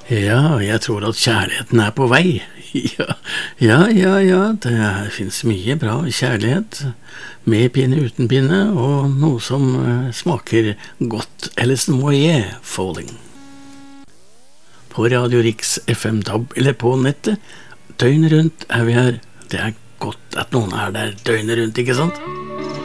Ja, jeg tror at kjærligheten er på vei. Ja, det finnes mye bra kjærlighet, med pinne, uten pinne, og noe som smaker godt, Alison Moyet, Falling. På Radio Riks FM DAB eller på nettet, døgnet rundt er vi her. Det er godt at noen er der døgnet rundt, ikke sant?